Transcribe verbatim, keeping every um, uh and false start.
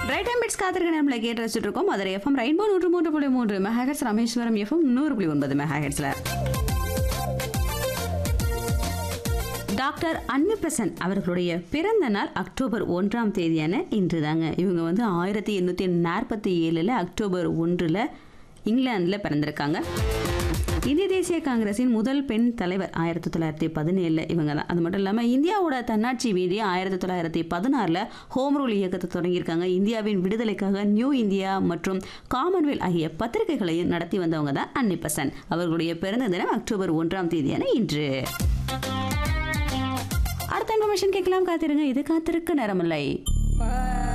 Right time bits காத்திருக்க நேரம்ல கேட்டு வச்சுட்டு இருக்கோம். மதுரை எஃப்எம் ரெயின்போ நூற்று மூன்று புள்ளி மூன்று மெகாஹெட்ஸ், ராமேஸ்வரம் எஃப்எம் நூறு புள்ளி ஒன்பது மெகாஹெட்ஸ்ல டாக்டர் அன்னபிரசன்ட் அவர்களுடைய பிறந்த நாள் அக்டோபர் ஒன்றாம் தேதியான இன்று தாங்க. இவங்க வந்து ஆயிரத்தி எண்ணூற்றி நாற்பத்தி ஏழில் அக்டோபர் ஒன்றில் இங்கிலாந்தில் பிறந்திருக்காங்க. இந்திய தேசிய காங்கிரஸின் முதல் பெண் தலைவர் ஆயிரத்தி தொள்ளாயிரத்தி பதினேழில் இவங்க தான். அது மட்டும் இல்லாமல் இந்தியாவோட தன்னாட்சி வீதி ஆயிரத்தி தொள்ளாயிரத்தி பதினாறில் ஹோம் ரூல் இயக்கத்தை தொடங்கியிருக்காங்க. இந்தியாவின் விடுதலைக்காக நியூ இந்தியா மற்றும் காமன்வெல்த் ஆகிய பத்திரிகைகளையும் நடத்தி வந்தவங்க தான் அன்னபிரசன்ட். அவர்களுடைய பிறந்த தினம் அக்டோபர் ஒன்றாம் தேதியான இன்று. அடுத்த இன்ஃபர்மேஷன் கேட்கலாம், காத்திருங்க. இது காத்திருக்க நேரமில்லை.